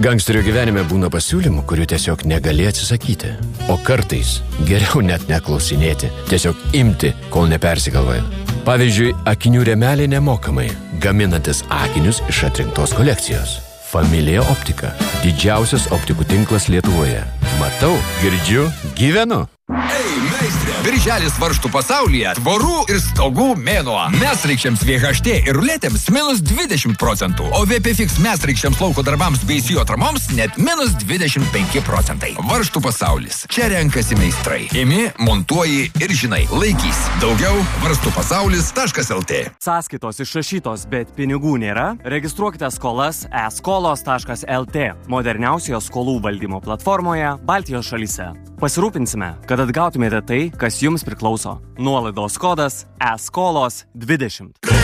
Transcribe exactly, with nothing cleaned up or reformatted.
Gangsterio gyvenime būna pasiūlymų, kurių tiesiog negali atsisakyti. O kartais geriau net neklausinėti, tiesiog imti, kol nepersigalvoja. Pavyzdžiui, akinių rėmeliai nemokamai, gaminantis akinius iš atrinktos kolekcijos. Familija Optika. Didžiausias optikų tinklas Lietuvoje. Matau, girdžiu, gyvenu. Ei, meistrė! Birželis varžtų pasaulyje tvorų ir stogų mėnuo. Mesreikščiams V H T ir ruletėms minus dvidešimt procentų, o V P Fix mesreikščiams lauko darbams bei sijo atramoms net minus dvidešimt penki procentai. Varžtų pasaulis. Čia renkasi meistrai. Imi, montuoji ir žinai, laikys. Daugiau varstų pasaulis taškas L T. Sąskaitos išrašytos, bet pinigų nėra? Registruokite skolas e skolos taškas L T, moderniausioje skolų valdymo platformoje Baltijos šalyse. Pasirūpinsime, kad atgautumėte tai, kas jums priklauso. Nuolaidos kodas e skolos dvidešimt.